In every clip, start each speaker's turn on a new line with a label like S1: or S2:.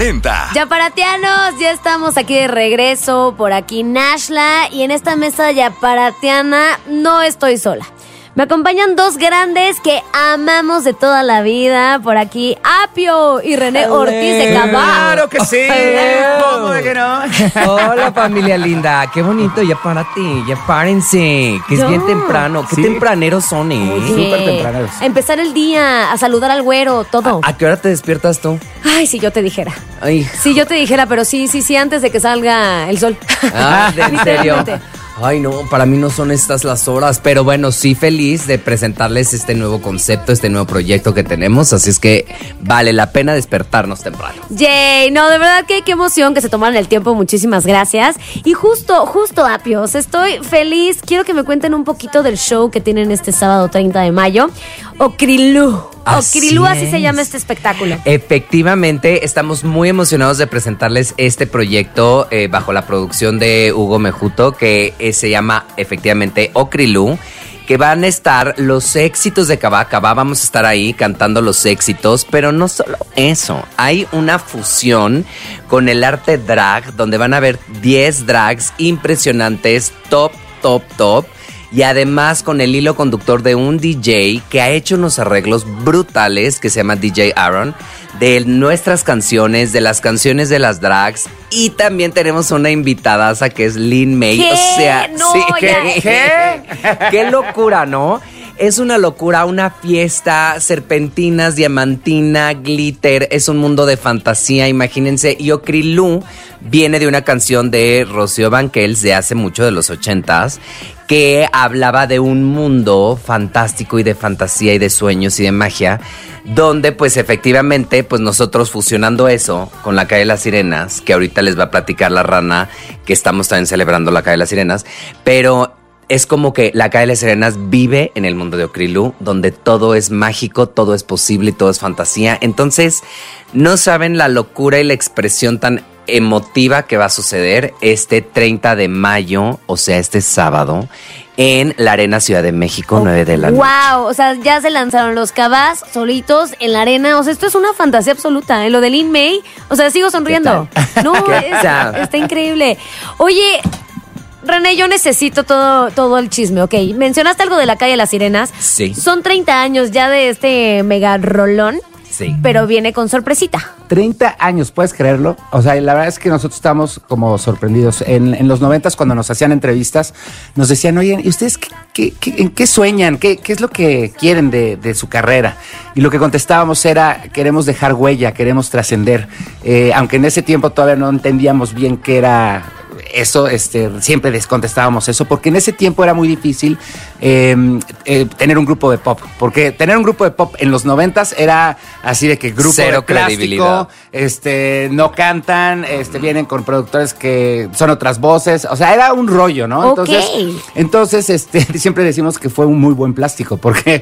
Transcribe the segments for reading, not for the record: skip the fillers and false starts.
S1: 40.
S2: Yaparatianos, ya estamos aquí de regreso, por aquí Nashla, y en esta mesa yaparatiana no estoy sola. Me acompañan dos grandes que amamos de toda la vida. Por aquí, Apio y René Ortiz de Cabá.
S3: ¡Claro que sí! ¿Cómo de que no?
S4: Hola, familia linda. Qué bonito, ya párate, ya párense. Que es bien temprano. Qué tempraneros son,
S3: Súper tempraneros.
S2: A empezar el día, a saludar al güero, todo.
S4: ¿A qué hora te despiertas tú?
S2: Ay, si yo te dijera.
S4: Ay.
S2: Si yo te dijera, pero sí, antes de que salga el sol.
S4: ¿En serio? Ay, no, para mí no son estas las horas, pero bueno, sí feliz de presentarles este nuevo concepto, este nuevo proyecto que tenemos, así es que vale la pena despertarnos temprano.
S2: Yay, no, de verdad que qué emoción que se tomaron el tiempo, muchísimas gracias. Y justo, Apios, estoy feliz, quiero que me cuenten un poquito del show que tienen este sábado 30 de mayo, Okrilú. Okrilú, así se llama este espectáculo.
S4: Efectivamente, estamos muy emocionados de presentarles este proyecto bajo la producción de Hugo Mejuto, que se llama efectivamente Okrilú, que van a estar los éxitos de Cabá. Vamos a estar ahí cantando los éxitos, pero no solo eso, hay una fusión con el arte drag, donde van a ver 10 drags impresionantes, top. Y además con el hilo conductor de un DJ que ha hecho unos arreglos brutales, que se llama DJ Aaron, de nuestras canciones, de las canciones de las drags. Y también tenemos una invitadaza que es Lin May.
S2: ¿Qué?
S4: O sea,
S2: No,
S4: sí, qué locura, ¿no? Es una locura, una fiesta, serpentinas, diamantina, glitter, es un mundo de fantasía, imagínense. Y Okrilú viene de una canción de Rocío Banquels de hace mucho, de los 80s, que hablaba de un mundo fantástico y de fantasía y de sueños y de magia, donde pues efectivamente pues nosotros fusionando eso con la Calle de las Sirenas, que ahorita les va a platicar la Rana, que estamos también celebrando la Calle de las Sirenas, pero es como que la Calle de las Sirenas vive en el mundo de Okrilú, donde todo es mágico, todo es posible y todo es fantasía. Entonces, no saben la locura y la expresión tan emotiva que va a suceder este 30 de mayo, o sea, este sábado, en la Arena Ciudad de México, 9 de la noche.
S2: Wow, o sea, ya se lanzaron los Cabás solitos en la arena. O sea, esto es una fantasía absoluta, ¿eh? Lo de Lin May, o sea, sigo sonriendo. No, está increíble. Oye, René, yo necesito todo el chisme, ok. Mencionaste algo de la Calle de las Sirenas.
S4: Sí.
S2: Son 30 años ya de este mega rolón.
S4: Sí.
S2: Pero viene con sorpresita.
S3: 30 años, ¿puedes creerlo? O sea, la verdad es que nosotros estamos como sorprendidos. En los 90s, cuando nos hacían entrevistas, nos decían, oye, ¿y ustedes en qué sueñan? ¿Qué es lo que quieren de su carrera? Y lo que contestábamos era, queremos dejar huella, queremos trascender. Aunque en ese tiempo todavía no entendíamos bien qué era eso, siempre les contestábamos eso, porque en ese tiempo era muy difícil tener un grupo de pop, porque tener un grupo de pop en los 90s era así de que grupo
S4: cero
S3: de plástico, no cantan, vienen con productores que son otras voces, o sea, era un rollo, ¿no? Entonces, siempre decimos que fue un muy buen plástico, porque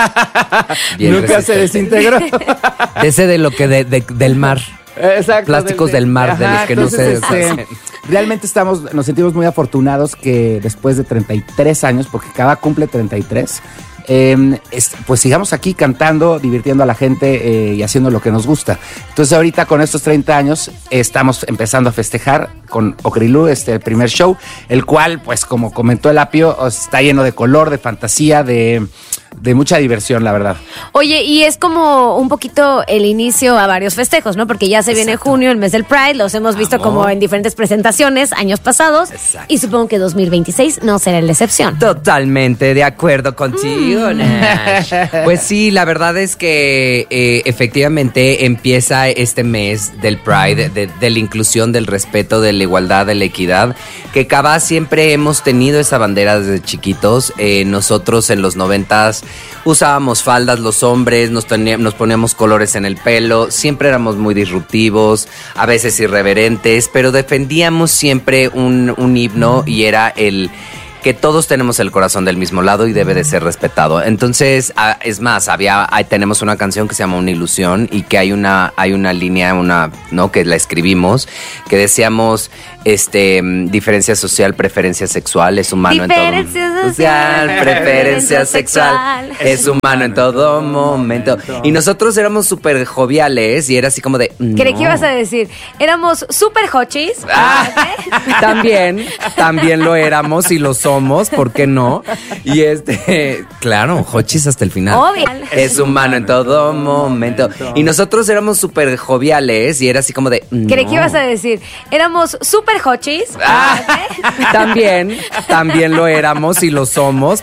S3: nunca se desintegró.
S4: Ese de lo que del mar.
S3: Exacto,
S4: plásticos del mar, de los que no se deshacen.
S3: Realmente nos sentimos muy afortunados que después de 33 años, porque cada cumple 33, pues sigamos aquí cantando, divirtiendo a la gente y haciendo lo que nos gusta. Entonces ahorita con estos 30 años estamos empezando a festejar con Okrilú, el primer show, el cual, pues como comentó el Apio, está lleno de color, de fantasía, de mucha diversión, la verdad.
S2: Oye, y es como un poquito el inicio a varios festejos, ¿no? Porque ya se viene junio, el mes del Pride, los hemos visto como en diferentes presentaciones años pasados. Exacto. Y supongo que 2026 no será la excepción. Totalmente
S4: de acuerdo contigo, Nash. Pues sí, la verdad es que efectivamente empieza este mes del Pride, de la inclusión, del respeto, de la igualdad, de la equidad, que Cabá siempre hemos tenido esa bandera desde chiquitos. Nosotros en los 90s usábamos faldas los hombres, nos poníamos colores en el pelo, siempre éramos muy disruptivos, a veces irreverentes, pero defendíamos siempre un himno y era el que todos tenemos el corazón del mismo lado y debe de ser respetado. Entonces, es más, tenemos una canción que se llama Una Ilusión y que hay una línea, ¿no? Que la escribimos, que decíamos, diferencia social, preferencia sexual, es humano en todo.
S2: Diferencia social,
S4: preferencia sexual, es humano en todo momento. Y nosotros éramos súper joviales y era así como de...
S2: Creí que ibas a decir, éramos súper hochis.
S4: También lo éramos y lo somos, ¿por qué no? Y claro, hochis hasta el final.
S2: Obvio.
S4: Es humano en todo momento. Y nosotros éramos súper joviales y era así como de...
S2: Creí que ibas a decir, éramos súper hochis.
S4: También lo éramos y lo somos.